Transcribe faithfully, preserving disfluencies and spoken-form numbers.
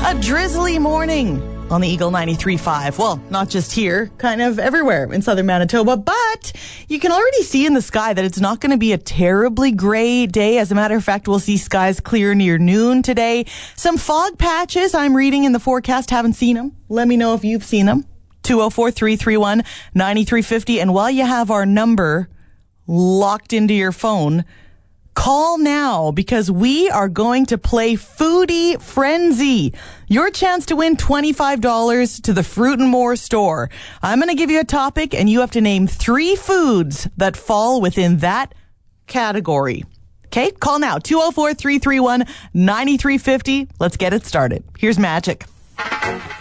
A drizzly morning on the Eagle ninety-three point five. Well, not just here, kind of everywhere in southern Manitoba, but you can already see in the sky that it's not going to be a terribly gray day. As a matter of fact, we'll see skies clear near noon today. Some fog patches I'm reading in the forecast. Haven't seen them. Let me know if you've seen them. two oh four, three three one, nine three five oh. And while you have our number locked into your phone, call now because we are going to play Foodie Frenzy. Your chance to win twenty-five dollars to the Fruit and More store. I'm going to give you a topic and you have to name three foods that fall within that category. Okay, call now. two oh four, three three one, nine three five oh. Let's get it started. Here's Magic.